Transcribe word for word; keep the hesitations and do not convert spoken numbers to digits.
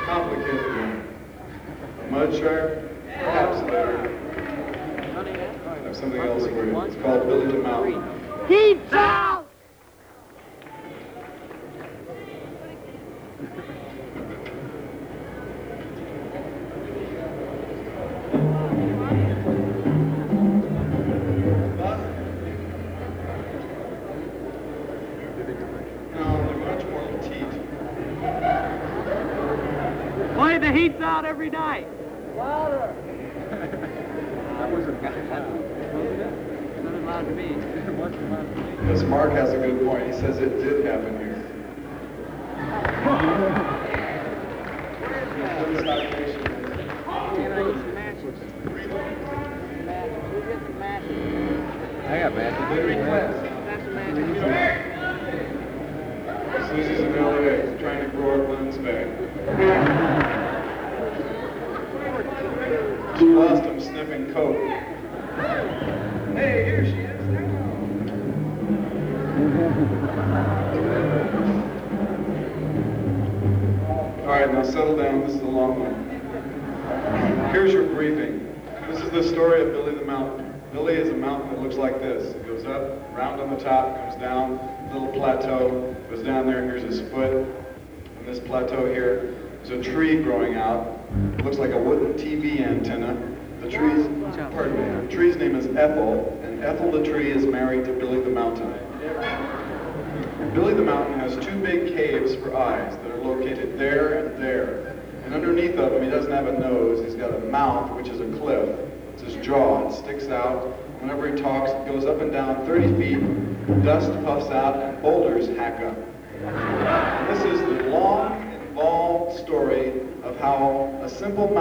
complicated one. A mud shark, perhaps later. I have something else for you. It's called Billy the Mountain. He's out! Play the Heat's Out every night. Louder. That wasn't Not allowed to be. Yes, Mark has a good point. He says it did happen here. I got matches. Susie's in L A trying to grow her lens back. She lost him sniffing coke. Hey, here she is. All right, now settle down. This is a long one. Here's your briefing. This is the story of Billy the Mountain. Billy is a mountain that looks like this. It goes up, round on the top, comes down, little plateau, goes down there, here's his foot. And this plateau here, there's a tree growing out. It looks like a wooden T V antenna. The tree's, pardon me, the tree's name is Ethel, and Ethel the tree is married to Billy the Mountain. Billy the Mountain has two big caves for eyes that are located there and there. And underneath of him, he doesn't have a nose, he's got a mouth, which is a cliff. It's his jaw, it sticks out. Whenever he talks, it goes up and down thirty feet, dust puffs out, and boulders hack up. And this is the long, involved story of how a simple mountain